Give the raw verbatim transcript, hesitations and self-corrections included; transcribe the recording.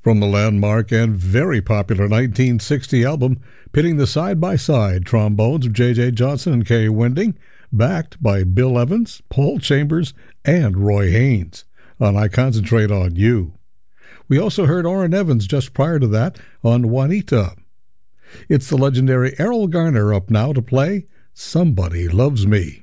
From the landmark and very popular nineteen sixty album, pitting the side-by-side trombones of J J. Johnson and Kay Winding, backed by Bill Evans, Paul Chambers, and Roy Haynes on I Concentrate on You. We also heard Orrin Evans just prior to that on Juanita. It's the legendary Errol Garner up now to play Somebody Loves Me.